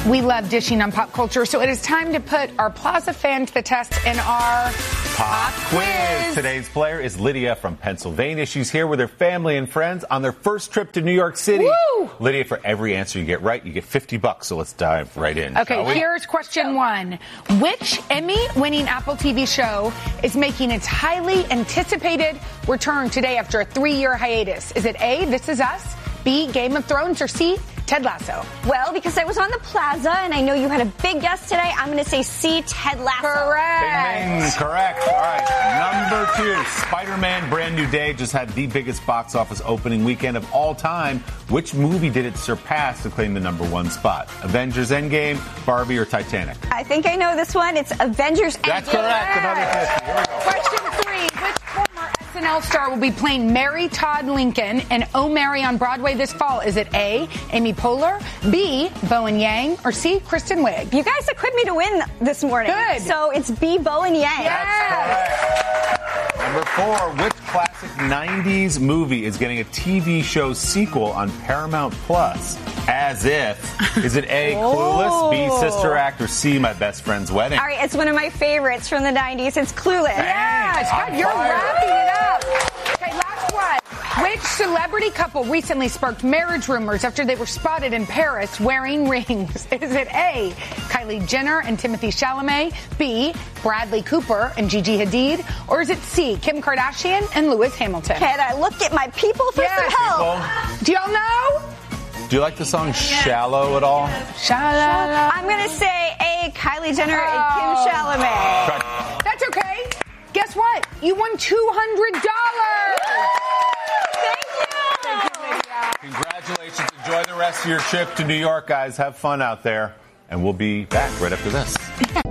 We love dishing on pop culture, so it is time to put our Plaza fan to the test in our Pop Quiz. Today's player is Lydia from Pennsylvania. She's here with her family and friends on their first trip to New York City. Woo! Lydia, for every answer you get right, you get $50. So let's dive right in. Okay, here's question 1. Which Emmy-winning Apple TV show is making its highly anticipated return today after a 3-year hiatus? Is it A, This Is Us, B, Game of Thrones, or C, Ted Lasso? Well, because I was on the Plaza and I know you had a big guest today, I'm going to say C, Ted Lasso. Correct. Bing, bing, correct. All right, number 2. Spider-Man Brand New Day just had the biggest box office opening weekend of all time. Which movie did it surpass to claim the number 1 spot? Avengers Endgame, Barbie, or Titanic? I think I know this one. It's Avengers Endgame. That's correct. Another 50. Here we go. Question 3. Which former SNL star will be playing Mary Todd Lincoln in Oh Mary on Broadway this fall? Is it A, Amy Poehler, B, Bowen Yang, or C, Kristen Wiig? You guys equipped me to win this morning. Good. So it's B, Bowen Yang. That's correct. Number 4, which classic 90s movie is getting a TV show sequel on Paramount Plus? As if. Is it A, Clueless, B, Sister Act, or C, My Best Friend's Wedding? All right, it's one of my favorites from the 90s. It's Clueless. Yes, God, you're wrapping it up. Okay, last one. Which celebrity couple recently sparked marriage rumors after they were spotted in Paris wearing rings? Is it A, Kylie Jenner and Timothée Chalamet, B, Bradley Cooper and Gigi Hadid, or is it C, Kim Kardashian and Lewis Hamilton? Can I look at my people for some help? Do y'all know? Do you like the song Shallow at all? Sha-la-la. I'm going to say A, Kylie Jenner and Kim Chalamet. That's okay. Guess what? You won $200. Thank you. Congratulations. Enjoy the rest of your trip to New York, guys. Have fun out there. And we'll be back right after this.